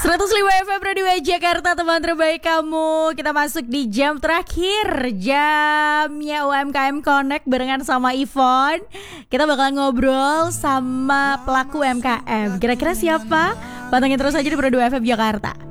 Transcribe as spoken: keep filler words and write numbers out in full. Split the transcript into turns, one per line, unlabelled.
seratus lima F M Radio Jakarta, teman terbaik kamu. Kita masuk di jam terakhir, jamnya U M K M Connect barengan sama Yvonne. Kita bakal ngobrol sama pelaku U M K M. Kira-kira siapa? Pantengin terus aja di Radio F M Jakarta.